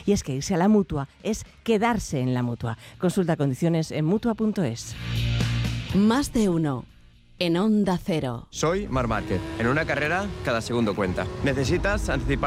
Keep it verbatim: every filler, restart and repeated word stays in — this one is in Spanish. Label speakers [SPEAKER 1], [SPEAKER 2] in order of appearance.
[SPEAKER 1] Y es que irse a la Mutua es quedarse en la Mutua. Consulta condiciones en mutua punto es.
[SPEAKER 2] Más de uno. En Onda Cero.
[SPEAKER 3] Soy Marc Márquez. En una carrera, cada segundo cuenta. Necesitas anticipar